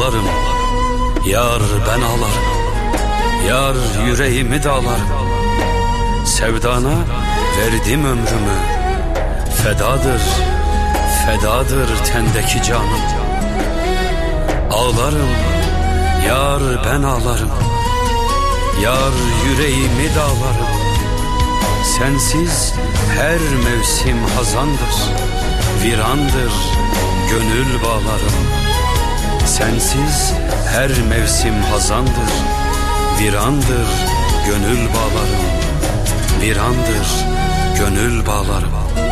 Ağlarım, yar ben ağlarım, yar yüreğimi dağlarım. Sevdana verdim ömrümü, fedadır, fedadır tendeki canım. Ağlarım, yar ben ağlarım, yar yüreğimi dağlarım. Sensiz her mevsim hazandır, virandır gönül bağlarım. Sensiz her mevsim hazandır, virandır gönül bağlarım, virandır gönül bağlarım.